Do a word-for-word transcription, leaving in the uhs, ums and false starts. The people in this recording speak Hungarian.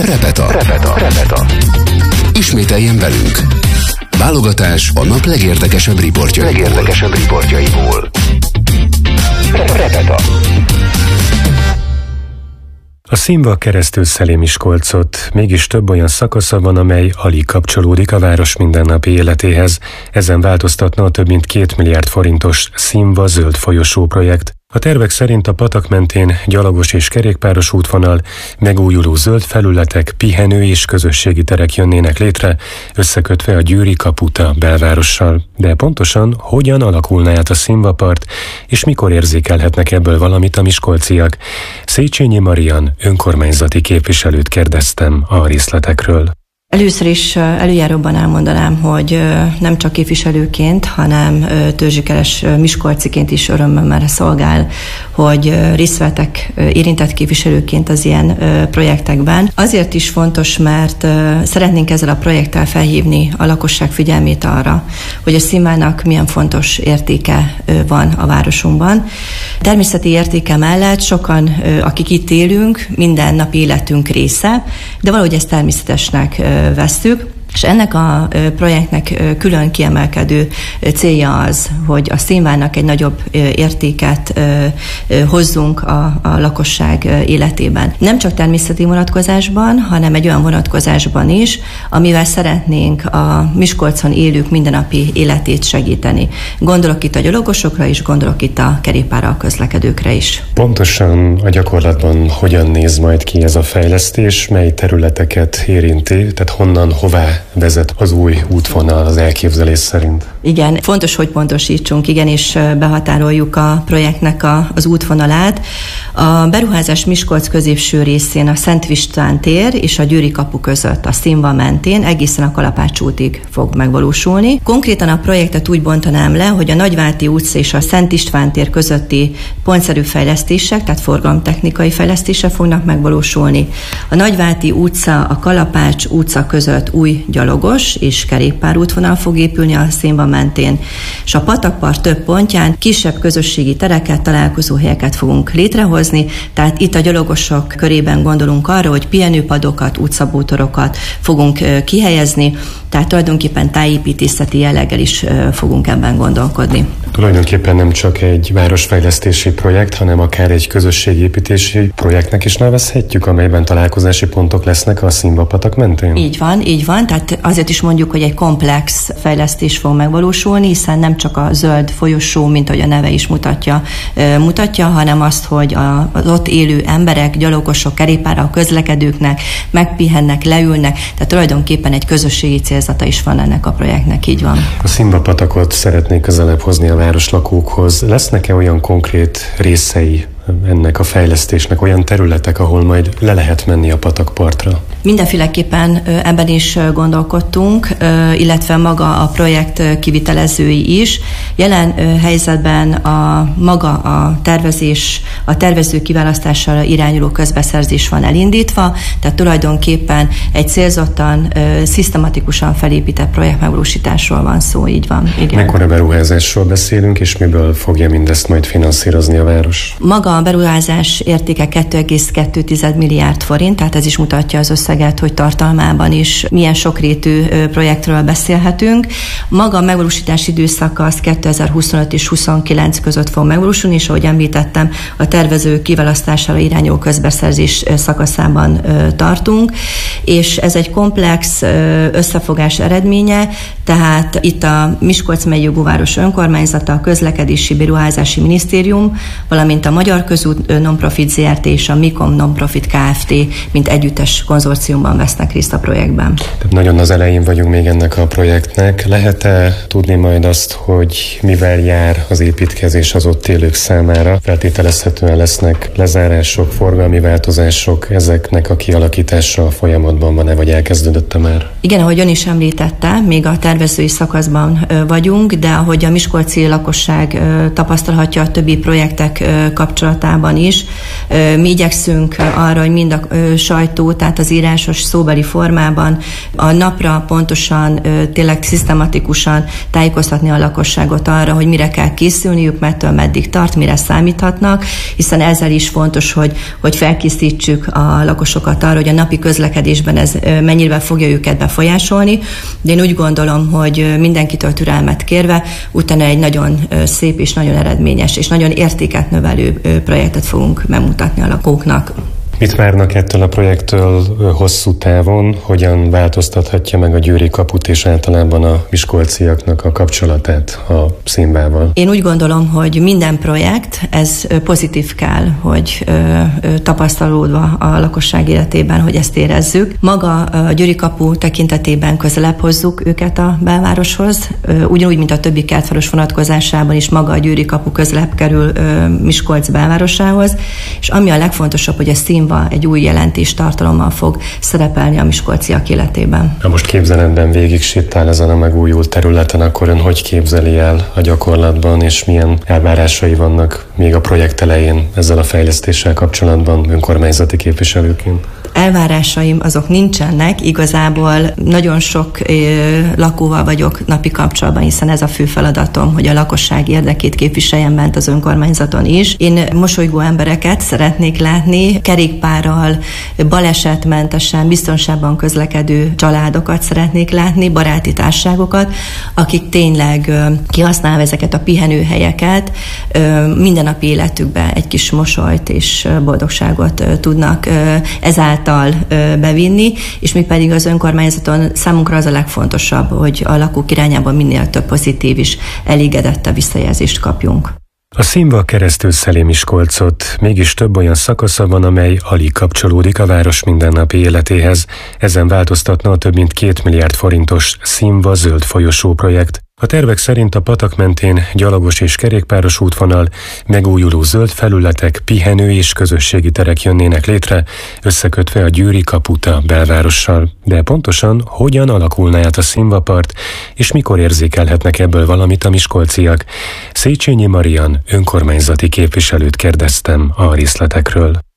Repeta. Repeta. Repeta. Ismételjen velünk. Válogatás a nap legérdekesebb riportjaiból. Legérdekesebb riportjaiból. Repeta. A Színva keresztül szeli Miskolcot, mégis több olyan szakasza van, amely alig kapcsolódik a város mindennapi életéhez. Ezen változtatna a több mint két milliárd forintos Színva zöld folyosó projekt. A tervek szerint a patak mentén gyalogos és kerékpáros útvonal, megújuló zöld felületek, pihenő és közösségi terek jönnének létre, összekötve a Győri kaput a belvárossal. De pontosan hogyan alakulna át a Színva part, és mikor érzékelhetnek ebből valamit a miskolciak? Széchenyi Marian önkormányzati képviselőt kérdeztem a részletekről. Először is előjáróban elmondanám, hogy nem csak képviselőként, hanem törzsikeres miskolciként is örömmel szolgál, hogy részt vettek érintett képviselőként az ilyen projektekben. Azért is fontos, mert szeretnénk ezzel a projekttel felhívni a lakosság figyelmét arra, hogy a Színvának milyen fontos értéke van a városunkban. Természeti értéke mellett sokan, akik itt élünk, minden nap életünk része, de valahogy ezt természetesnek vesszük. És ennek a projektnek külön kiemelkedő célja az, hogy a Színvának egy nagyobb értéket hozzunk a, a lakosság életében. Nem csak természeti vonatkozásban, hanem egy olyan vonatkozásban is, amivel szeretnénk a Miskolcon élők mindennapi életét segíteni. Gondolok itt a gyalogosokra is, gondolok itt a kerékpárral közlekedőkre is. Pontosan a gyakorlatban hogyan néz majd ki ez a fejlesztés, mely területeket érinti, tehát honnan, hová vezet az új útvonal az elképzelés szerint? Igen, fontos, hogy pontosítsunk, igen, és behatároljuk a projektnek a, az útvonalát. A beruházás Miskolc középső részén a Szent István tér és a Győri kapu között a Színva mentén egészen a Kalapács útig fog megvalósulni. Konkrétan a projektet úgy bontanám le, hogy a Nagyvárti utca és a Szent István tér közötti pontszerű fejlesztések, tehát forgalomtechnikai fejlesztések fognak megvalósulni. A Nagyvárti utca, a Kalapács utca között új gyalogos és kerékpárútvonal fog épülni a Színva mentén, és a patakpart több pontján kisebb közösségi tereket, találkozóhelyeket fogunk létrehozni, tehát itt a gyalogosok körében gondolunk arra, hogy pihenőpadokat, utcabútorokat fogunk kihelyezni, tehát tulajdonképpen tájépítészeti jelleggel is fogunk ebben gondolkodni. Tulajdonképpen nem csak egy városfejlesztési projekt, hanem akár egy közösségépítési projektnek is nevezhetjük, amelyben találkozási pontok lesznek a Színva patak mentén? Így van, így van, tehát azért is mondjuk, hogy egy komplex fejlesztés fog megvalósulni, hiszen nem csak a zöld folyosó, mint ahogy a neve is mutatja, mutatja, hanem azt, hogy az ott élő emberek, gyalogosok, kerékpárral közlekedőknek megpihennek, leülnek, tehát tulajdonképpen egy közösségi célzata is van ennek a projektnek, így van. A Színva patakot szeretnék közelebb hozni a városlakókhoz. Lesznek-e olyan konkrét részei ennek a fejlesztésnek, olyan területek, ahol majd le lehet menni a patakpartra? Mindenféleképpen ebben is gondolkodtunk, illetve maga a projekt kivitelezői is. Jelen helyzetben a maga a tervezés, a tervező kiválasztására irányuló közbeszerzés van elindítva, tehát tulajdonképpen egy célzottan, szisztematikusan felépített projekt megvalósításról van szó, így van. Igen. Mekkora beruházásról beszélünk, és miből fogja mindezt majd finanszírozni a város? Maga a beruházás értéke két egész kettő milliárd forint, tehát ez is mutatja az összeget, hogy tartalmában is milyen sokrétű projektről beszélhetünk. Maga a megvalósítási időszaka az kétezer-huszonöt és huszonkilenc között fog megvalósulni, és ahogy említettem, a tervező kiválasztására irányuló közbeszerzés szakaszában tartunk, és ez egy komplex összefogás eredménye, tehát itt a Miskolc megyei jogúváros önkormányzata, a Közlekedési Beruházási Minisztérium, valamint a Magyar Közút Nonprofit zé er té és a Mikom Nonprofit Kft. Mint együttes konzorciumban vesznek részt a projektben. Nagyon az elején vagyunk még ennek a projektnek. Lehet-e tudni majd azt, hogy mivel jár az építkezés az ott élők számára? Feltételezhetően lesznek lezárások, forgalmi változások, ezeknek a kialakítása a folyamat folyamatban van-e, vagy elkezdődött-e már? Igen, ahogy ön is említette, még a tervezői szakaszban vagyunk, de ahogy a miskolci lakosság tapasztalhatja a többi projektek kapcsolatában is, mi igyekszünk arra, hogy mind a sajtó, tehát az írásos szóbeli formában a napra pontosan, tényleg szisztematikusan tájékoztatni a lakosságot arra, hogy mire kell készülniük, mettől meddig tart, mire számíthatnak, hiszen ezzel is fontos, hogy, hogy felkészítsük a lakosokat arra, hogy a napi közlekedésben ez mennyire fogja őket befolyásolni. De én úgy gondolom, hogy mindenkitől türelmet kérve, utána egy nagyon szép és nagyon eredményes és nagyon értéket növelő projektet fogunk bemutatni a lakóknak. Mit várnak ettől a projektől hosszú távon? Hogyan változtathatja meg a Győri kaput és általában a miskolciaknak a kapcsolatát a színvával? Én úgy gondolom, hogy minden projekt, ez pozitív kell, hogy tapasztalódva a lakosság életében, hogy ezt érezzük. Maga a Győri kapu tekintetében közelebb hozzuk őket a belvároshoz, ugyanúgy, mint a többi kertváros vonatkozásában is maga a Győri kapu közelebb kerül Miskolc belvárosához, és ami a legfontosabb, hogy a színvál egy új jelentéstartalommal fog szerepelni a miskolciak életében. Ha most képzeletben végig sétál ezen a megújult területen, akkor ön hogy képzeli el a gyakorlatban, és milyen elvárásai vannak még a projekt elején ezzel a fejlesztéssel kapcsolatban önkormányzati képviselőként? Elvárásaim azok nincsenek, igazából nagyon sok ö, lakóval vagyok napi kapcsolatban, hiszen ez a fő feladatom, hogy a lakosság érdekét képviseljem bent az önkormányzaton is. Én mosolygó embereket szeretnék látni, kerékpárral, balesetmentesen, biztonságban közlekedő családokat szeretnék látni, baráti társaságokat, akik tényleg ö, kihasználva ezeket a pihenőhelyeket, ö, mindennapi életükbe egy kis mosolyt és boldogságot ö, tudnak ö, ezáltal bevinni, és mi pedig az önkormányzaton számunkra az a legfontosabb, hogy a lakók irányában minél több pozitív és elégedettebb visszajelzést kapjunk. A színva keresztül Szelé Miskolcot, mégis több olyan szakasza van, amely alig kapcsolódik a város mindennapi életéhez. Ezen változtatna a több mint két milliárd forintos színva zöld folyosó projekt. A tervek szerint a patak mentén gyalogos és kerékpáros útvonal, megújuló zöld felületek, pihenő és közösségi terek jönnének létre, összekötve a Győri kaput a belvárossal. De pontosan hogyan alakulna át a színvapart, és mikor érzékelhetnek ebből valamit a miskolciak? Széchenyi Marian önkormányzati képviselőt kérdeztem a részletekről.